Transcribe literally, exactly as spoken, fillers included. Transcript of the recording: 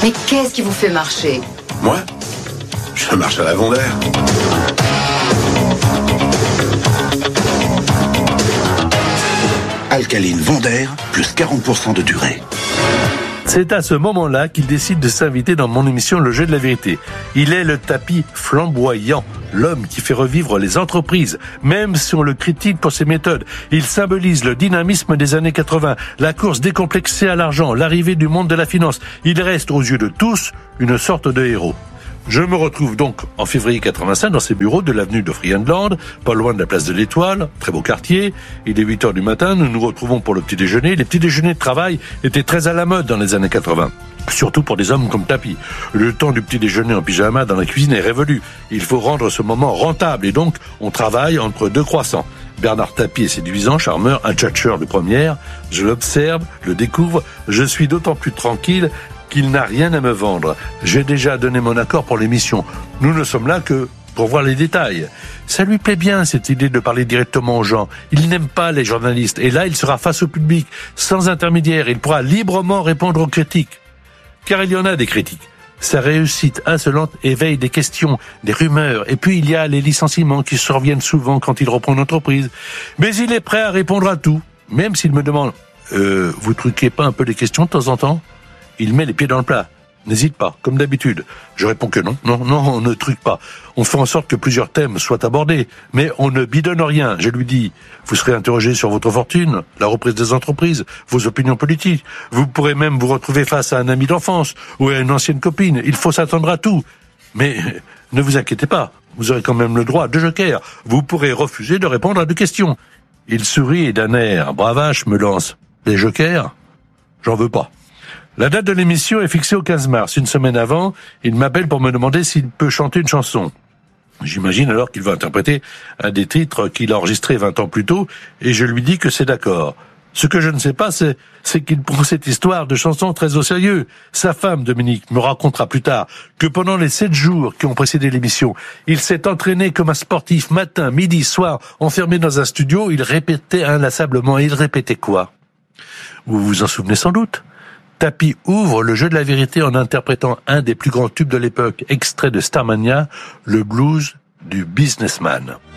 Mais qu'est-ce qui vous fait marcher? Moi? Je marche à la Vendère. Alcaline Vendère, plus quarante pour cent de durée. C'est à ce moment-là qu'il décide de s'inviter dans mon émission Le Jeu de la Vérité. Il est le tapis flamboyant, l'homme qui fait revivre les entreprises, même si on le critique pour ses méthodes. Il symbolise le dynamisme des années quatre-vingts, la course décomplexée à l'argent, l'arrivée du monde de la finance. Il reste aux yeux de tous une sorte de héros. Je me retrouve donc en février quatre-vingt-cinq dans ses bureaux de l'avenue de Friedland, pas loin de la place de l'Étoile, très beau quartier. Il est huit heures du matin, nous nous retrouvons pour le petit déjeuner. Les petits déjeuners de travail étaient très à la mode dans les années quatre-vingts. Surtout pour des hommes comme Tapie. Le temps du petit déjeuner en pyjama dans la cuisine est révolu. Il faut rendre ce moment rentable et donc on travaille entre deux croissants. Bernard Tapie est séduisant, charmeur, un tchatcheur de première. Je l'observe, le découvre, je suis d'autant plus tranquille qu'il n'a rien à me vendre. J'ai déjà donné mon accord pour l'émission. Nous ne sommes là que pour voir les détails. Ça lui plaît bien, cette idée de parler directement aux gens. Il n'aime pas les journalistes. Et là, il sera face au public, sans intermédiaire. Il pourra librement répondre aux critiques. Car il y en a des critiques. Sa réussite insolente éveille des questions, des rumeurs. Et puis, il y a les licenciements qui surviennent souvent quand il reprend une entreprise. Mais il est prêt à répondre à tout. Même s'il me demande euh, « Vous truquez pas un peu les questions de temps en temps ?» Il met les pieds dans le plat. N'hésite pas, comme d'habitude. Je réponds que non, non, non, on ne truque pas. On fait en sorte que plusieurs thèmes soient abordés, mais on ne bidonne rien. Je lui dis, vous serez interrogé sur votre fortune, la reprise des entreprises, vos opinions politiques. Vous pourrez même vous retrouver face à un ami d'enfance ou à une ancienne copine. Il faut s'attendre à tout. Mais ne vous inquiétez pas, vous aurez quand même le droit de joker. Vous pourrez refuser de répondre à deux questions. Il sourit et d'un air bravache me lance. Des jokers? J'en veux pas. La date de l'émission est fixée au quinze mars. Une semaine avant, il m'appelle pour me demander s'il peut chanter une chanson. J'imagine alors qu'il va interpréter un des titres qu'il a enregistré vingt ans plus tôt, et je lui dis que c'est d'accord. Ce que je ne sais pas, c'est, c'est qu'il prend cette histoire de chanson très au sérieux. Sa femme, Dominique, me racontera plus tard que pendant les sept jours qui ont précédé l'émission, il s'est entraîné comme un sportif matin, midi, soir, enfermé dans un studio. Il répétait inlassablement. Et il répétait quoi? Vous vous en souvenez sans doute. Tapie ouvre le jeu de la vérité en interprétant un des plus grands tubes de l'époque, extrait de Starmania, le blues du businessman.